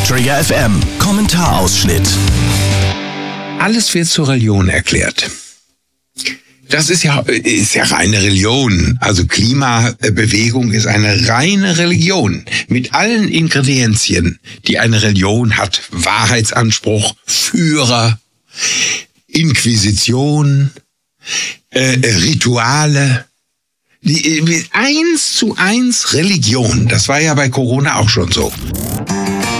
Trigger FM Kommentarausschnitt. Alles wird zur Religion erklärt. Das ist ja reine Religion. Also Klimabewegung ist eine reine Religion mit allen Ingredienzien, die eine Religion hat. Wahrheitsanspruch, Führer, Inquisition, Rituale. 1:1 Religion. Das war ja bei Corona auch schon so.